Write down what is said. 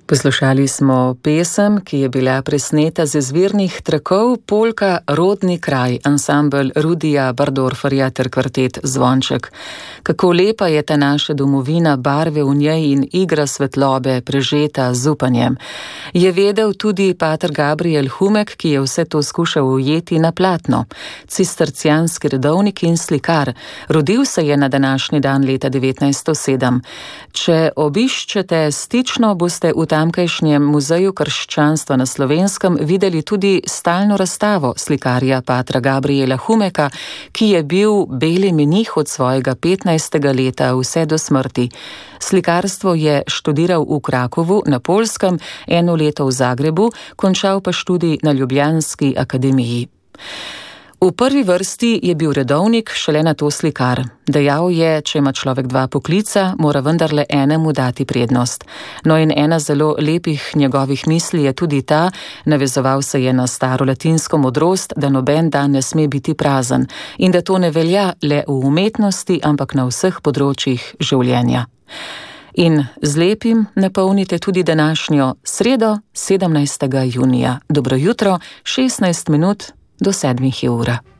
Poslušali smo pesem, ki je bila presneta z izvirnih trakov polka Rodni kraj, ansambel Rudija Bardorferja ter kvartet Zvonček. Kako lepa je ta naša domovina, barve v njej in igra svetlobe, prežeta z upanjem. Je vedel tudi pater Gabriel Humek, ki je vse to skušal ujeti na platno. Cistercijanski redovnik in slikar. Rodil se je na današnji dan leta 1907. Če obiščete Stično, boste v tamkajšnjem muzeju krščanstva na Slovenskem videli tudi stalno razstavo slikarja patra Gabriela Humeka, ki je bil beli menih od svojega 15. leta vse do smrti. Slikarstvo je študiral v Krakovu na Poljskem, 1 leto v Zagrebu, končal pa študij na Ljubljanski akademiji. V prvi vrsti je bil redovnik, šele nato slikar. Dejal je, če ima človek 2 poklica, mora vendarle enemu dati prednost. No in ena zelo lepih njegovih misli je tudi ta, navezoval se je na staro latinsko modrost, da noben dan ne sme biti prazen in da to ne velja le v umetnosti, ampak na vseh področjih življenja. In z lepim napolnite tudi današnjo sredo, 17. junija. Dobro jutro, 16 minut do 7 ura.